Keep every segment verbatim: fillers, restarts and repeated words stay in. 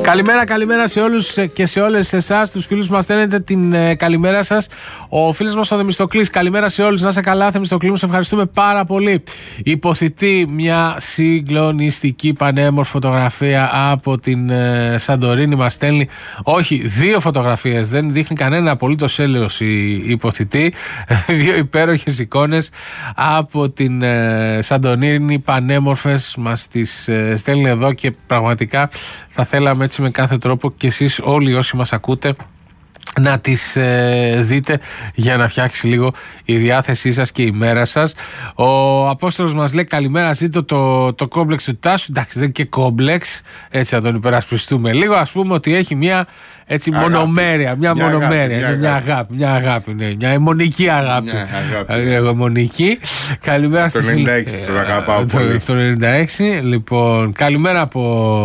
Καλημέρα, καλημέρα σε όλους και σε όλες εσάς, τους φίλους μας στέλνετε την ε, καλημέρα σας. Ο φίλος μας ο Θεμιστοκλής, καλημέρα σε όλους, να είσαι καλά Θεμιστοκλή μου, σε ευχαριστούμε πάρα πολύ. Υποθητή μια συγκλονιστική πανέμορφη φωτογραφία από την ε, Σαντορίνη μας στέλνει, όχι δύο φωτογραφίες, δεν δείχνει κανένα απολύτως έλεος η, η υποθητή, δύο υπέροχες εικόνες από την ε, Σαντορίνη, πανέμορφες, μας τις ε, στέλνει εδώ και πραγματικά θα θέλαμε έτσι με κάθε τρόπο και εσείς όλοι όσοι μας ακούτε να τις ε, δείτε για να φτιάξει λίγο η διάθεσή σας και η μέρα σας. Ο Απόστολος μας λέει καλημέρα, ζήτω το, το κόμπλεξ του Τάσου. Εντάξει, δεν είναι και κόμπλεξ, έτσι να τον υπερασπιστούμε λίγο. Ας πούμε ότι έχει μια έτσι αγάπη. μονομέρεια, μια, μια μονομέρεια, αγάπη, μια, αγάπη. μια αγάπη, μια αγάπη, ναι, μια αιμονική αγάπη. Μια αγάπη. Αιμονική. Καλημέρα στο ενενήντα έξι, τον αγαπάω πολύ. Το ενενήντα έξι, λοιπόν, καλημέρα από,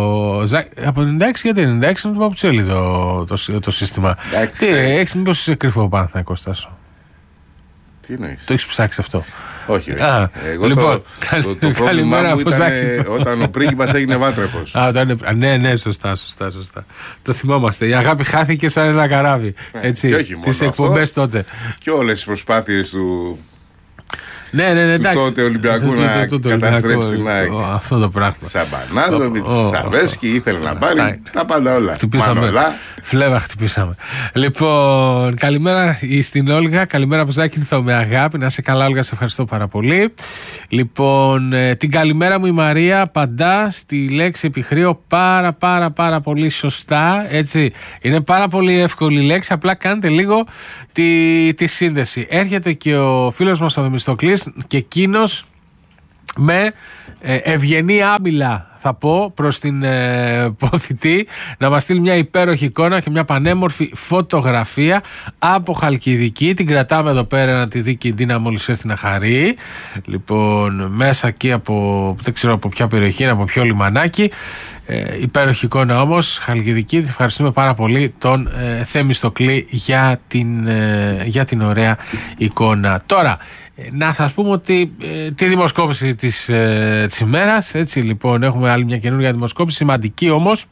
από ενενήντα έξι, γιατί ενενήντα έξι είναι το Παπουτσέλη το, το, το σύστημα. Τι, έχεις μήπως είσαι κρυφό Παναθηναϊκός, Τάσο? Τι εννοείς? Το έχεις ψάξει αυτό? Όχι, όχι. Α, εγώ λοιπόν, το, το, το πρόβλημά μου ήταν όταν ο πρίγκιπας έγινε βάτρεχος. Α, όταν, ναι, ναι, σωστά, σωστά, σωστά. Το θυμόμαστε. Η αγάπη χάθηκε σαν ένα καράβι. Έτσι, και όχι μόνο τις εκπομπές τότε. Και όλες τις προσπάθειες του... Ναι, ναι, ναι, εντάξει. Του τότε Ολυμπιακού να καταστρέψει την ΑΕΚ. Αυτό το πράγμα. Σαμπανάζοβιτ, Σαβεύσκι, ήθελε να πάρει τα πάντα όλα. Χτυπήσαμε. Φλέβα χτυπήσαμε. Λοιπόν, καλημέρα στην Όλγα. Καλημέρα από Ζάκη, ήρθα με αγάπη. Να είσαι καλά, Όλγα, σε ευχαριστώ πάρα πολύ. Λοιπόν, την καλημέρα μου η Μαρία απαντά στη λέξη επιχρέω πάρα πάρα πάρα πολύ σωστά. Έτσι. Είναι πάρα πολύ εύκολη λέξη. Απλά κάντε λίγο τη, τη σύνδεση. Έρχεται και ο φίλος μας ο Θεμιστοκλής και εκείνος με ε, ευγενή άμυλα, θα πω, προς την ε, ποθητή να μας στείλει μια υπέροχη εικόνα και μια πανέμορφη φωτογραφία από Χαλκιδική. Την κρατάμε εδώ πέρα να τη δει και η Ντίνα μόλις έρθει να χαρεί. Λοιπόν, μέσα εκεί από, δεν ξέρω από ποια περιοχή, από ποιο λιμανάκι. Ε, υπέροχη εικόνα όμως, Χαλκιδική. Ευχαριστούμε πάρα πολύ τον ε, Θεμιστοκλή για την, ε, για την ωραία εικόνα. Τώρα, να σας πούμε ότι ε, τη δημοσκόπηση της, ε, της ημέρας, έτσι λοιπόν έχουμε άλλη μια καινούργια δημοσκόπηση, σημαντική όμως,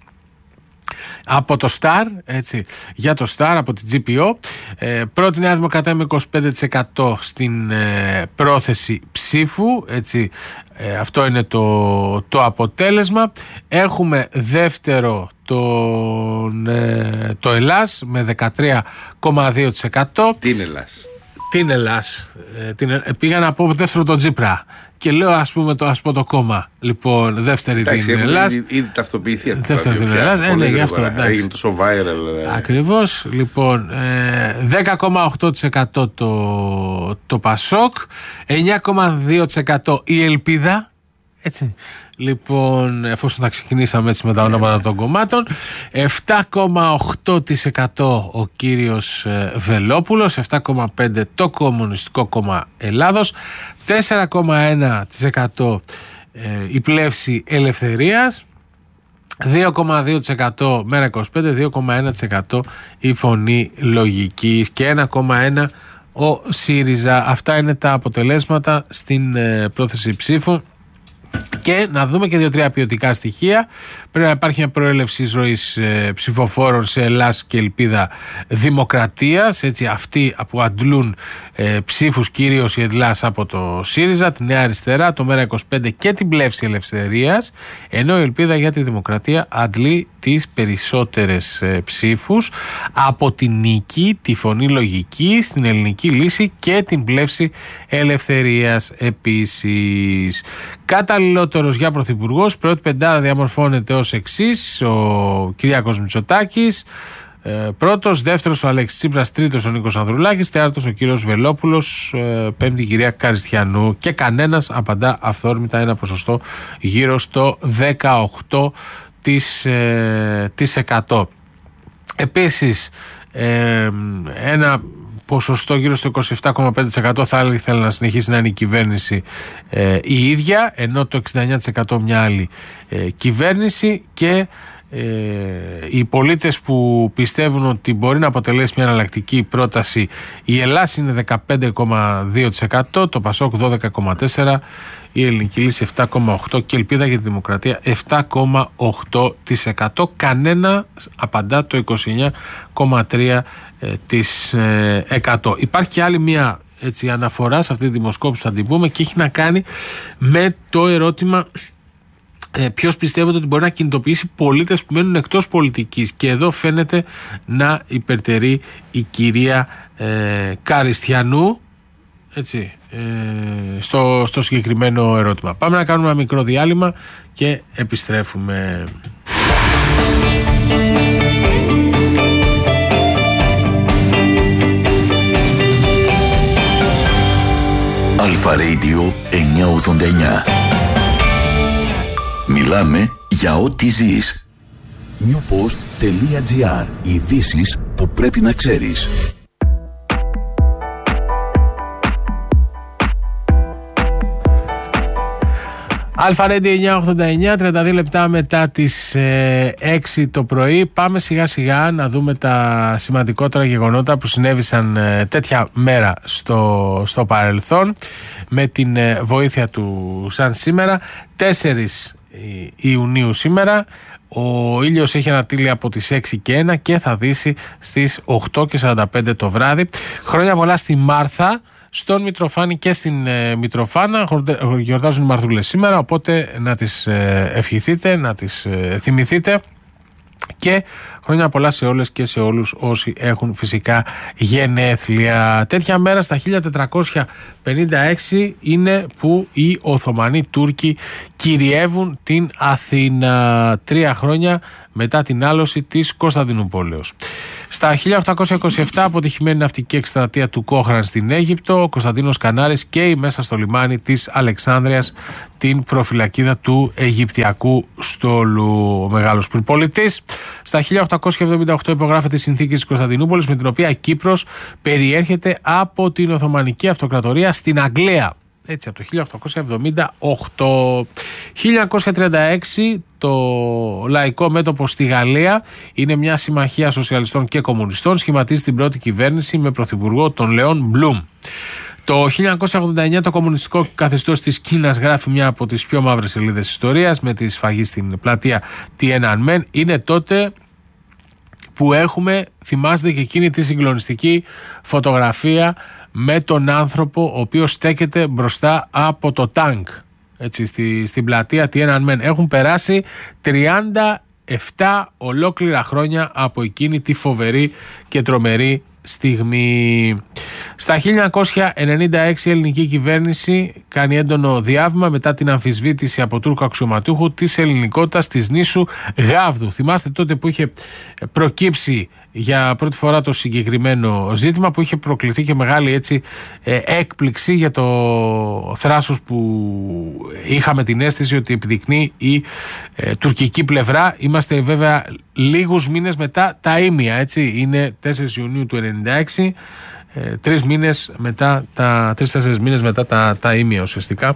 από το Star, έτσι, για το Star, από την τζι πι ο. Ε, πρώτη Νέα Δημοκρατία με είκοσι πέντε τοις εκατό στην ε, πρόθεση ψήφου, έτσι, ε, αυτό είναι το, το αποτέλεσμα. Έχουμε δεύτερο τον, ε, το Ελλάς με δεκατρία κόμμα δύο τοις εκατό. Τι είναι Ελλάς? Την Ελλάς. Ε, την, πήγα να πω δεύτερο τον Τζίπρα. Και λέω ας πούμε το, ας πω το κόμμα. Λοιπόν, δεύτερη εντάξει, την Ελλάς. Ήδη, ήδη ταυτοποιηθεί αυτή. Δεύτερη την Ελλάς. Ε, ναι, γι' αυτό. Έγινε τόσο viral. Ακριβώς. Λοιπόν, ε, δέκα κόμμα οκτώ τοις εκατό το, το Πασόκ, εννιά κόμμα δύο τοις εκατό η Ελπίδα. Έτσι. Λοιπόν, εφόσον θα ξεκινήσαμε έτσι με τα ονόματα των κομμάτων, επτά κόμμα οκτώ τοις εκατό ο κύριος Βελόπουλος, επτά κόμμα πέντε τοις εκατό το Κομμουνιστικό Κόμμα Ελλάδος, τέσσερα κόμμα ένα τοις εκατό η Πλεύση Ελευθερίας, δύο κόμμα δύο τοις εκατό Μέρα είκοσι πέντε, δύο κόμμα ένα τοις εκατό η Φωνή Λογικής και ένα κόμμα ένα τοις εκατό ο ΣΥΡΙΖΑ. Αυτά είναι τα αποτελέσματα στην πρόθεση ψήφου. Και να δούμε και δύο-τρία ποιοτικά στοιχεία. Πρέπει να υπάρχει μια προέλευση ροής ε, ψηφοφόρων σε Ελλάς και Ελπίδα Δημοκρατίας. Έτσι, αυτοί που αντλούν ε, ψήφους κυρίως η Ελλάς από το ΣΥΡΙΖΑ, τη Νέα Αριστερά, το Μέρα είκοσι πέντε και την Πλεύση Ελευθερίας. Ενώ η Ελπίδα για τη Δημοκρατία αντλεί τις περισσότερες ε, ψήφους από τη Νίκη, τη Φωνή Λογική, στην Ελληνική Λύση και την Πλεύση Ελευθερίας επίσης. Καταλληλότερος για πρωθυπουργός, πρώτη πεντάδα διαμορφώνεται ως εξής: ο Κυριάκος Μητσοτάκης, ε, πρώτος, δεύτερος ο Αλέξης Τσίπρας, τρίτος ο Νίκος Ανδρουλάκης, τέταρτος ο κύριος Βελόπουλος, ε, πέμπτη η κυρία Καριστιανού και κανένας απαντά αυθόρμητα, ένα ποσοστό γύρω στο δεκαοκτώ τοις εκατό. Επίσης, ε, ένα ποσοστό γύρω στο είκοσι επτά κόμμα πέντε τοις εκατό θα ήθελε να συνεχίσει να είναι η κυβέρνηση ε, η ίδια, ενώ το εξήντα εννιά τοις εκατό μια άλλη ε, κυβέρνηση και Ε, οι πολίτες που πιστεύουν ότι μπορεί να αποτελέσει μια εναλλακτική πρόταση, η Ελλάς είναι δεκαπέντε κόμμα δύο τοις εκατό, το Πασόκ δώδεκα κόμμα τέσσερα τοις εκατό, η Ελληνική Λύση επτά κόμμα οκτώ τοις εκατό και η Ελπίδα για τη Δημοκρατία επτά κόμμα οκτώ τοις εκατό. Κανένα απαντά το είκοσι εννέα κόμμα τρία τοις εκατό. Υπάρχει και άλλη μια έτσι, αναφορά σε αυτή τη δημοσκόπηση που θα την πούμε και έχει να κάνει με το ερώτημα ε, ποιος πιστεύετε ότι μπορεί να κινητοποιήσει πολίτες που μένουν εκτός πολιτικής, και εδώ φαίνεται να υπερτερεί η κυρία ε, Καριστιανού, έτσι, ε, στο, στο συγκεκριμένο ερώτημα. Πάμε να κάνουμε ένα μικρό διάλειμμα και επιστρέφουμε. Αλφα Radio εννιακόσια ογδόντα εννιά. Μιλάμε για ό,τι ζεις. newpost.gr. Ειδήσεις που πρέπει να ξέρεις. Αλφα Radio εννιακόσια ογδόντα εννιά, τριάντα δύο λεπτά μετά τις ε, έξι το πρωί. Πάμε σιγά σιγά να δούμε τα σημαντικότερα γεγονότα που συνέβησαν ε, τέτοια μέρα στο, στο παρελθόν, με την ε, βοήθεια του σαν σήμερα. τέσσερις Ιουνίου σήμερα. Ο ήλιος έχει ανατείλει από τις έξι και ένα και θα δύσει στις οκτώ και σαράντα πέντε το βράδυ. Χρόνια πολλά στη Μάρθα, στον Μητροφάνη και στην ε, Μητροφάνα. Γιορτάζουν οι Μαρθούλες σήμερα, οπότε να τις ε, ευχηθείτε, να τις ε, θυμηθείτε, και χρόνια πολλά σε όλες και σε όλους όσοι έχουν φυσικά γενέθλια. Τέτοια μέρα στα χίλια τετρακόσια πενήντα έξι είναι που οι Οθωμανοί Τούρκοι κυριεύουν την Αθήνα, τρία χρόνια μετά την άλωση της Κωνσταντινούπολεως. Στα χίλια οκτακόσια είκοσι επτά, αποτυχημένη ναυτική εκστρατεία του Κόχραν στην Αίγυπτο, ο Κωνσταντίνος Κανάρης καίει μέσα στο λιμάνι της Αλεξάνδρειας την προφυλακίδα του Αιγυπτιακού στόλου. Ο μεγάλος πυρπολιτής. Στα χίλια οκτακόσια εβδομήντα οκτώ υπογράφεται η συνθήκη της Κωνσταντινούπολης, με την οποία η Κύπρος περιέρχεται από την Οθωμανική Αυτοκρατορία στην Αγγλία. Έτσι, από το χίλια οκτακόσια εβδομήντα οκτώ. χίλια εννιακόσια τριάντα έξι, το Λαϊκό Μέτωπο στη Γαλλία είναι μια συμμαχία σοσιαλιστών και κομμουνιστών. Σχηματίζει την πρώτη κυβέρνηση με πρωθυπουργό τον Λεόν Μπλουμ. Το χίλια εννιακόσια ογδόντα εννιά το κομμουνιστικό καθεστώς της Κίνας γράφει μια από τις πιο μαύρες σελίδες της ιστορίας, με τη σφαγή στην πλατεία Τιένανμεν. Είναι τότε που έχουμε, θυμάστε και εκείνη τη συγκλονιστική φωτογραφία με τον άνθρωπο ο οποίος στέκεται μπροστά από το τάγκ, έτσι, στη, στην πλατεία Τιένανμεν. Έχουν περάσει τριάντα επτά ολόκληρα χρόνια από εκείνη τη φοβερή και τρομερή στιγμή. Στα χίλια εννιακόσια ενενήντα έξι η ελληνική κυβέρνηση κάνει έντονο διάβημα μετά την αμφισβήτηση από Τούρκο αξιωματούχου της ελληνικότητας της νήσου Γάβδου. Θυμάστε τότε που είχε προκύψει για πρώτη φορά το συγκεκριμένο ζήτημα, που είχε προκληθεί και μεγάλη έτσι ε, έκπληξη για το θράσος που είχαμε την αίσθηση ότι επιδεικνύει η ε, τουρκική πλευρά. Είμαστε βέβαια λίγους μήνες μετά τα ήμια, έτσι, είναι τέσσερις Ιουνίου του ενενήντα έξι, ε, τρεις μήνες μετά τα, τρεις-τέσσερις μήνες μετά τα, τα ήμια ουσιαστικά.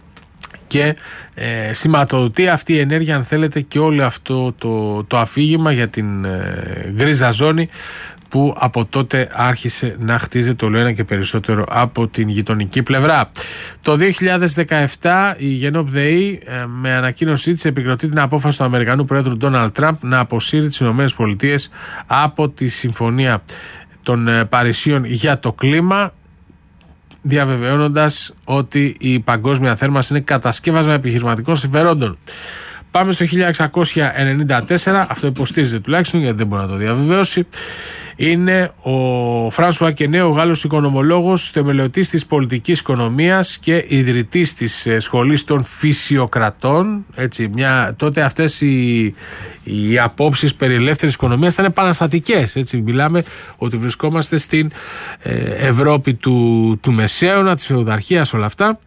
Και ε, σηματοδοτεί αυτή η ενέργεια, αν θέλετε, και όλο αυτό το, το αφήγημα για την ε, γκρίζα ζώνη που από τότε άρχισε να χτίζεται όλο ένα και περισσότερο από την γειτονική πλευρά. Το δύο χιλιάδες δεκαεπτά η Γενόπ ΔΕΗ ε, με ανακοίνωσή της επικροτεί την απόφαση του Αμερικανού Πρόεδρου Ντόναλντ Τραμπ να αποσύρει τις ΗΠΑ από τη Συμφωνία των ε, Παρισίων για το κλίμα, διαβεβαιώνοντας ότι η παγκόσμια θέρμανση είναι κατασκεύασμα επιχειρηματικών συμφερόντων. Πάμε στο χίλια εξακόσια ενενήντα τέσσερα, αυτό υποστήριζε τουλάχιστον, γιατί δεν μπορεί να το διαβεβαιώσει. Είναι ο Φράνσουα Κενέ, ο Γάλλος οικονομολόγος, θεμελιωτής της πολιτικής οικονομίας και ιδρυτής της σχολής των φυσιοκρατών. Έτσι, μια, τότε αυτές οι, οι απόψεις περί ελεύθερης οικονομίας ήταν επαναστατικές. Έτσι, μιλάμε ότι βρισκόμαστε στην ε, Ευρώπη του, του Μεσαίωνα, της φεουδαρχίας, όλα αυτά.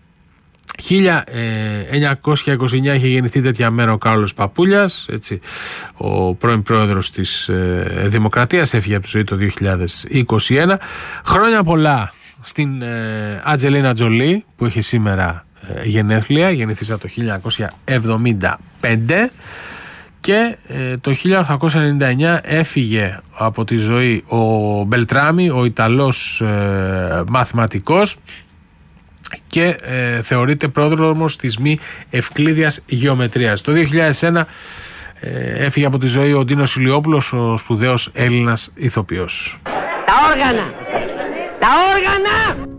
χίλια εννιακόσια είκοσι εννιά είχε γεννηθεί τέτοια μέρα ο Κάρολος Παπούλιας, έτσι, ο πρώην πρόεδρος της ε, Δημοκρατίας, έφυγε από τη ζωή το δύο χιλιάδες είκοσι ένα. Χρόνια πολλά στην ε, Ατζελίνα Τζολί που έχει σήμερα ε, γενέθλια, γεννηθήσα το χίλια εννιακόσια εβδομήντα πέντε. Και ε, το χίλια οκτακόσια ενενήντα εννιά έφυγε από τη ζωή ο Μπελτράμι, ο Ιταλός ε, μαθηματικός, και ε, θεωρείται πρόδρομος της μη ευκλήδιας γεωμετρίας. Το δύο χιλιάδες ένα ε, έφυγε από τη ζωή ο Ντίνος Ηλιόπουλος, ο σπουδαίος Έλληνας ηθοποιός. Τα όργανα! Τα όργανα!